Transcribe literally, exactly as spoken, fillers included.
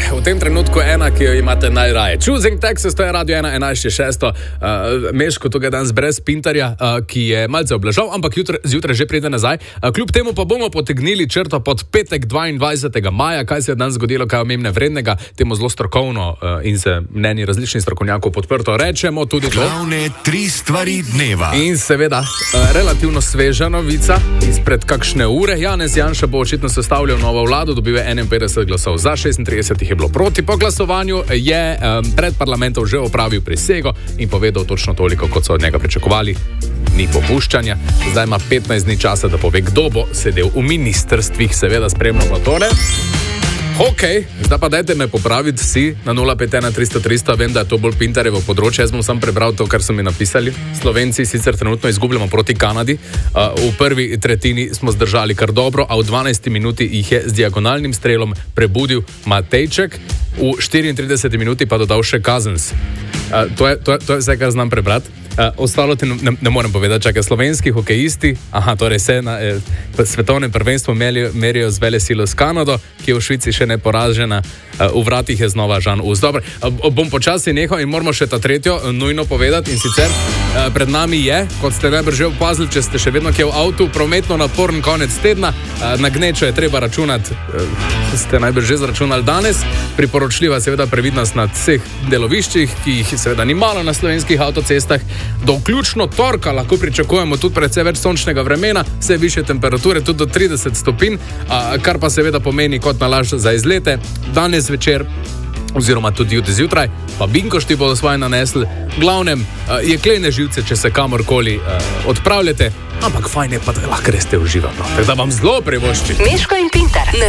v tem trenutku ena, ki jo imate najraje. Choosing Texas, to je Radio ena, enajst šest. Uh, Meško tukaj danes brez Pintarja, uh, ki je malce obležal, ampak jutra, zjutraj že pride nazaj. Uh, kljub temu pa bomo potegnili črto pod petek dvaindvajsetega maja, kaj se je danes zgodilo, kaj omemne vrednega, temu zelo strokovno uh, in se mnenji različnih strokovnjakov podprto rečemo tudi to. Glavne tri stvari dneva. In seveda, uh, relativno sveža novica izpred kakšne ure. Janez Janša bo očitno sestavljal novo vlado, dobil je enainpetdeset glasov za, šestintrideset jih je bilo proti. Po glasovanju je um, pred parlamentom že opravil prisego in povedal točno toliko, kot so od njega pričakovali. Ni popuščanja. Zdaj ima petnajst dni časa, da pove, kdo bo sedel v ministrstvih. Seveda spremljamo tole. Ok, zdaj pa dajte me popraviti vsi na nula pet ena tristo tristo, vem, da je to bolj Pintarjevo področje, jaz bom sam prebral to, kar so mi napisali. Slovenci sicer trenutno izgubljamo proti Kanadi, uh, v prvi tretjini smo zdržali kar dobro, a v dvanajsti minuti jih je z diagonalnim strelom prebudil Matejček, v štiriintrideseti minuti pa dodal še Kazens. Uh, to, je, to, je, to je vse, kar znam prebrati. Uh, ostalo ti ne, ne, ne morem povedati, čakaj, slovenski hokejisti, aha, torej se na eh, svetovnem prvenstvu merijo, merijo z velesilo s Kanado, ki je v Švici še neporažena, uh, v vratih je znova Žan Us. Dobro, uh, bom počasi nehal in moramo še ta tretjo uh, nujno povedati in sicer uh, pred nami je, kot ste najbrž že opazili, če ste še vedno kje v avtu, prometno naporen konec tedna, uh, na gnečo je treba računati, uh, ste najbrž že zračunali danes, priporočljiva seveda previdnost na vseh deloviščih, ki jih seveda ni malo na slovenskih avtocestah. Do vključno torka lahko pričakujemo tudi precej več sončnega vremena, vse više temperature, tudi do trideset stopinj, kar pa seveda pomeni kot nalašč za izlete. Danes večer oziroma tudi jutri zjutraj, pa binkošti bodo svoje nanesli. Glavnem, jeklene živce, če se kamorkoli odpravljate, ampak fajn je pa, da lahko greste uživati. Tako da vam zelo privoščim. Meško in Pintar.